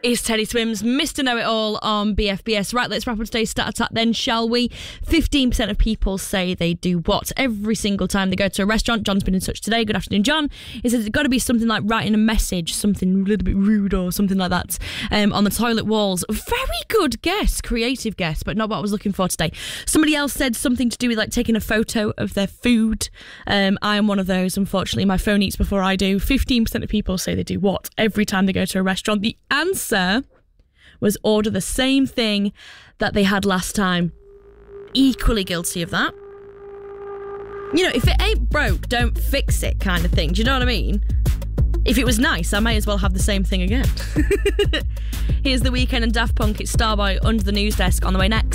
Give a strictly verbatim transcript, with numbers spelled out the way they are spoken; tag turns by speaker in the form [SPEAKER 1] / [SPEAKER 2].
[SPEAKER 1] Is Teddy Swims, Mister Know-It-All on B F B S. Right, let's wrap up today's stat attack then, shall we? fifteen percent of people say they do what? Every single time they go to a restaurant. John's been in touch today. Good afternoon, John. He says it's got to be something like writing a message, something a little bit rude or something like that, um, on the toilet walls. Very good guess, creative guess, but not what I was looking for today. Somebody else said something to do with like taking a photo of their food. Um, I am one of those, unfortunately. My phone eats before I do. fifteen percent of people say they do what? Every time they go to a restaurant. The answer was order the same thing that they had last time. Equally guilty of that. You know, if it ain't broke, don't fix it kind of thing. Do you know what I mean? If it was nice, I may as well have the same thing again. Here's The Weeknd and Daft Punk. It's Starboy under the news desk on the way next.